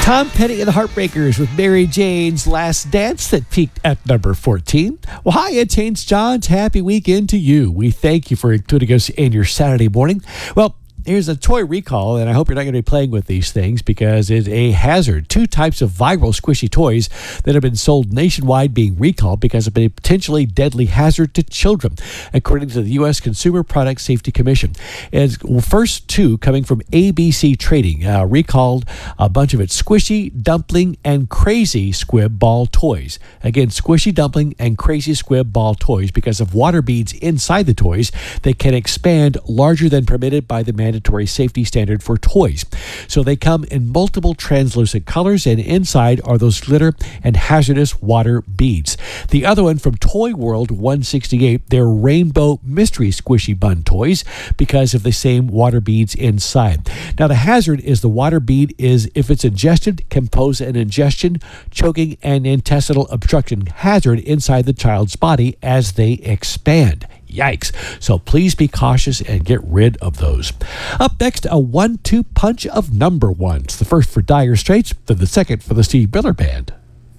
Tom Petty and the Heartbreakers with Mary Jane's Last Dance that peaked at number 14. Well, hi, it's Haynes Johns. Happy weekend to you. We thank you for including us in your Saturday morning. Well, here's a toy recall, and I hope you're not going to be playing with these things because it's a hazard. Two types of viral squishy toys that have been sold nationwide being recalled because of a potentially deadly hazard to children, according to the U.S. Consumer Product Safety Commission. And first two coming from ABC Trading recalled a bunch of its Squishy, Dumpling, and Crazy Squib Ball toys. Again, Squishy, Dumpling, and Crazy Squib Ball toys because of water beads inside the toys that can expand larger than permitted by the mandatory safety standard for toys. So they come in multiple translucent colors, and inside are those glitter and hazardous water beads. The other one from Toy World 168, they're rainbow mystery squishy bun toys because of the same water beads inside. Now the hazard is the water bead is, if it's ingested, can pose an ingestion, choking, and intestinal obstruction hazard inside the child's body as they expand. Yikes. So please be cautious and get rid of those. Up next, a 1-2 punch of number ones. The first for Dire Straits, then the second for the Steve Miller Band.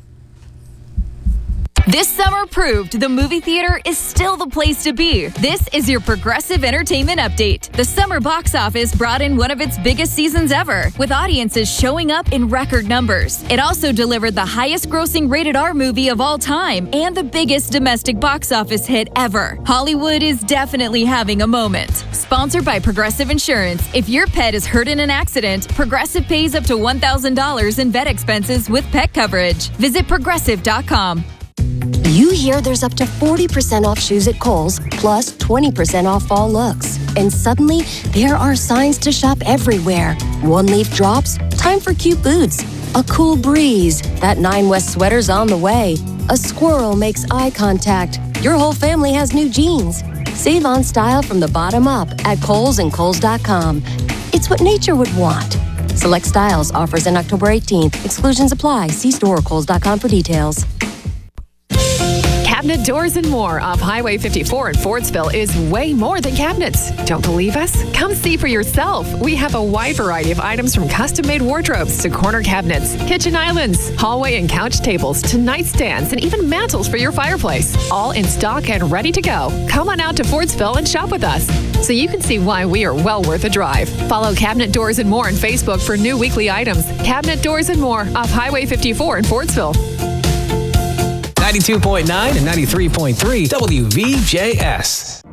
This summer proved the movie theater is still the place to be. This is your Progressive Entertainment Update. The summer box office brought in one of its biggest seasons ever, with audiences showing up in record numbers. It also delivered the highest grossing rated R movie of all time and the biggest domestic box office hit ever. Hollywood is definitely having a moment. Sponsored by Progressive Insurance. If your pet is hurt in an accident, Progressive pays up to $1,000 in vet expenses with pet coverage. Visit Progressive.com. You hear there's up to 40% off shoes at Kohl's, plus 20% off fall looks. And suddenly, there are signs to shop everywhere. One leaf drops, time for cute boots. A cool breeze, that 9 West sweater's on the way. A squirrel makes eye contact. Your whole family has new jeans. Save on style from the bottom up at Kohl's and Kohls.com. It's what nature would want. Select styles, offers in October 18th. Exclusions apply. See store or Kohls.com for details. Cabinet Doors and More off Highway 54 in Fordsville is way more than cabinets. Don't believe us? Come see for yourself. We have a wide variety of items from custom-made wardrobes to corner cabinets, kitchen islands, hallway and couch tables to nightstands and even mantles for your fireplace. All in stock and ready to go. Come on out to Fordsville and shop with us so you can see why we are well worth a drive. Follow Cabinet Doors and More on Facebook for new weekly items. Cabinet Doors and More off Highway 54 in Fordsville. 92.9 and 93.3 WVJS.